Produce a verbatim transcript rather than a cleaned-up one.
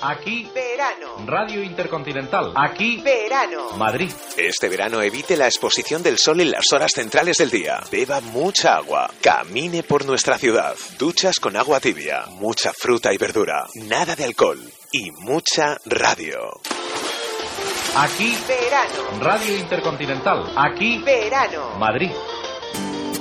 Aquí, verano. Radio Intercontinental. Aquí, verano. Madrid. Este verano evite la exposición del sol en las horas centrales del día. Beba mucha agua. Camine por nuestra ciudad. Duchas con agua tibia. Mucha fruta y verdura. Nada de alcohol. Y mucha radio. Aquí, verano. Radio Intercontinental. Aquí, verano. Madrid.